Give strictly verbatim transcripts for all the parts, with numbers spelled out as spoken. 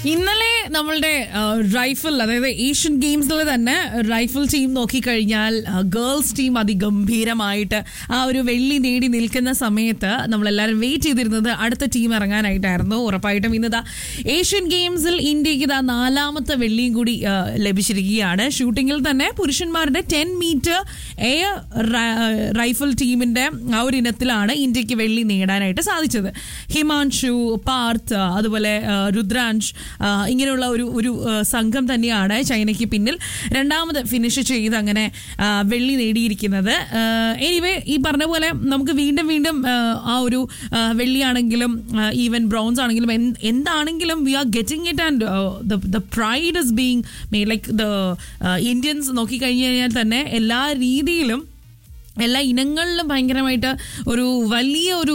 ഇന്നലെ നമ്മളുടെ റൈഫിൾ അതായത് ഏഷ്യൻ ഗെയിംസിൽ തന്നെ റൈഫിൾ ടീം നോക്കിക്കഴിഞ്ഞാൽ ഗേൾസ് ടീം അതിഗംഭീരമായിട്ട് ആ ഒരു വെള്ളി നേടി നിൽക്കുന്ന സമയത്ത് നമ്മളെല്ലാവരും വെയിറ്റ് ചെയ്തിരുന്നത് അടുത്ത ടീം ഇറങ്ങാനായിട്ടായിരുന്നു. ഉറപ്പായിട്ടും ഇന്നതാ ഏഷ്യൻ ഗെയിംസിൽ ഇന്ത്യക്ക് ഇതാ നാലാമത്തെ വെള്ളിയും കൂടി ലഭിച്ചിരിക്കുകയാണ്. ഷൂട്ടിങ്ങിൽ തന്നെ പുരുഷന്മാരുടെ ടെൻ മീറ്റർ എയർ റൈഫിൾ ടീമിന്റെ ആ ഒരു ഇനത്തിലാണ് ഇന്ത്യക്ക് വെള്ളി നേടാനായിട്ട് സാധിച്ചത്. ഹിമാൻഷു, പാർത്ത്, അതുപോലെ രുദ്രാൻഷ് ഇങ്ങനെയുള്ള ഒരു ഒരു സംഘം തന്നെയാണ് ചൈനയ്ക്ക് പിന്നിൽ രണ്ടാമത് ഫിനിഷ് ചെയ്ത് അങ്ങനെ വെള്ളി നേടിയിരിക്കുന്നത്. എനിവേ ഈ പറഞ്ഞ പോലെ നമുക്ക് വീണ്ടും വീണ്ടും ആ ഒരു വെള്ളിയാണെങ്കിലും ഈവൻ ബ്രോൺസ് ആണെങ്കിലും എന്താണെങ്കിലും V are getting it and the pride is being made like the Indians നോക്കിക്കഴിഞ്ഞു കഴിഞ്ഞാൽ തന്നെ എല്ലാ രീതിയിലും എല്ലാ ഇനങ്ങളിലും ഭയങ്കരമായിട്ട് ഒരു വലിയ ഒരു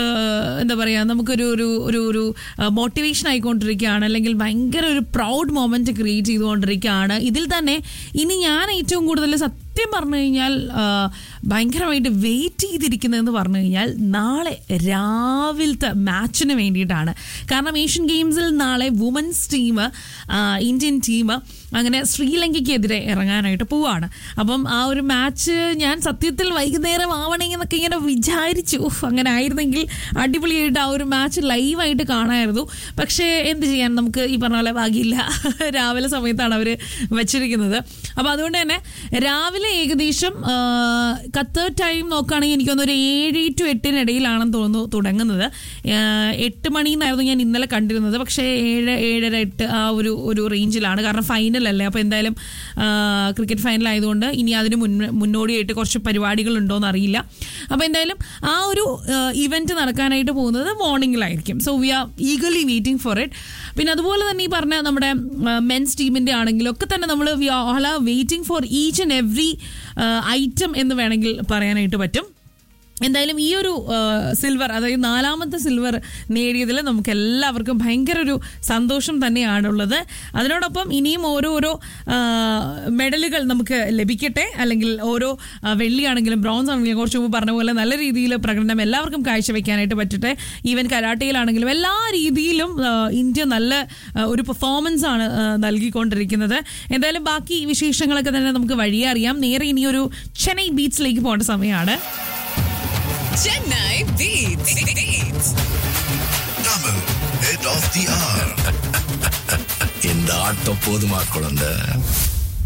എന്താ പറയുക നമുക്കൊരു ഒരു ഒരു ഒരു മോട്ടിവേഷൻ ആയിക്കൊണ്ടിരിക്കുകയാണ്, അല്ലെങ്കിൽ ഭയങ്കര ഒരു പ്രൗഡ് മൊമെൻറ്റ് ക്രിയേറ്റ് ചെയ്തുകൊണ്ടിരിക്കുകയാണ്. ഇതിൽ തന്നെ ഇനി ഞാൻ ഏറ്റവും കൂടുതൽ സത്യം പറഞ്ഞു കഴിഞ്ഞാൽ ഭയങ്കരമായിട്ട് വെയിറ്റ് ചെയ്തിരിക്കുന്നതെന്ന് പറഞ്ഞു കഴിഞ്ഞാൽ നാളെ രാവിലത്തെ മാച്ചിന് വേണ്ടിയിട്ടാണ്. കാരണം ഏഷ്യൻ ഗെയിംസിൽ നാളെ വുമൻസ് ടീം, ഇന്ത്യൻ ടീം അങ്ങനെ ശ്രീലങ്കയ്ക്കെതിരെ ഇറങ്ങാനായിട്ട് പോവുകയാണ്. അപ്പം ആ ഒരു മാച്ച് ഞാൻ സത്യത്തിൽ വൈകുന്നേരം ആവണമെങ്കിൽ എന്നൊക്കെ ഇങ്ങനെ വിചാരിച്ചു, അങ്ങനെ ആയിരുന്നെങ്കിൽ അടിപൊളിയായിട്ട് ആ ഒരു മാച്ച് ലൈവായിട്ട് കാണാമായിരുന്നു. പക്ഷേ എന്ത് ചെയ്യാൻ, നമുക്ക് ഈ പറഞ്ഞ പോലെ ഭാഗ്യമില്ല, രാവിലെ സമയത്താണ് അവർ വച്ചിരിക്കുന്നത്. അപ്പോൾ അതുകൊണ്ട് തന്നെ രാവിലെ ഏകദേശം ഖത്തർ ടൈം നോക്കുകയാണെങ്കിൽ എനിക്കൊന്ന് ഒരു ഏഴ് ടു എട്ടിനിടയിലാണെന്ന് തോന്നുന്നു തുടങ്ങുന്നത്. എട്ട് മണിന്നായിരുന്നു ഞാൻ ഇന്നലെ കണ്ടിരുന്നത്, പക്ഷേ ഏഴ് ഏഴര എട്ട് ആ ഒരു ഒരു റേഞ്ചിലാണ്. കാരണം ഫൈനലല്ലേ, അപ്പോൾ എന്തായാലും ക്രിക്കറ്റ് ഫൈനൽ ആയതുകൊണ്ട് ഇനി അതിന് മുൻ മുന്നോടിയായിട്ട് കുറച്ച് പരിപാടികളുണ്ടോയെന്ന് അറിയില്ല. അപ്പോൾ എന്തായാലും ആ ഒരു ഇവൻറ്റ് നടക്കാനായിട്ട് പോകുന്നത് മോർണിംഗിലായിരിക്കും. So we R eagerly waiting for it. പിന്നെ അതുപോലെ തന്നെ ഈ പറഞ്ഞ നമ്മുടെ മെൻസ് ടീമിൻ്റെ ആണെങ്കിലും ഒക്കെ തന്നെ നമ്മൾ V are all are waiting for each and every item എന്ന് വേണമെങ്കിൽ പറയാനായിട്ട് പറ്റും. എന്തായാലും ഈ ഒരു സിൽവർ, അതായത് നാലാമത്തെ സിൽവർ നേടിയതിൽ നമുക്ക് എല്ലാവർക്കും ഭയങ്കര ഒരു സന്തോഷം തന്നെയാണുള്ളത്. അതിനോടൊപ്പം ഇനിയും ഓരോരോ മെഡലുകൾ നമുക്ക് ലഭിക്കട്ടെ, അല്ലെങ്കിൽ ഓരോ വെള്ളിയാണെങ്കിലും ബ്രോൺസ് ആണെങ്കിലും കുറച്ച് മുമ്പ് പറഞ്ഞ പോലെ നല്ല രീതിയിൽ പ്രകടനം എല്ലാവർക്കും കാഴ്ചവെക്കാനായിട്ട് പറ്റട്ടെ. ഈവൻ കരാട്ടയിലാണെങ്കിലും എല്ലാ രീതിയിലും ഇന്ത്യ നല്ല ഒരു പെർഫോമൻസ് ആണ് നൽകിക്കൊണ്ടിരിക്കുന്നത്. എന്തായാലും ബാക്കി വിശേഷങ്ങളൊക്കെ തന്നെ നമുക്ക് വഴിയേ അറിയാം. നേരെ ഇനിയൊരു ചെന്നൈ ബീച്ചിലേക്ക് പോകേണ്ട സമയമാണ്. Chennai Beats. Beats. Tamil Head of the Hour. இந்த ஆட்டம் போதுமா குழந்தை?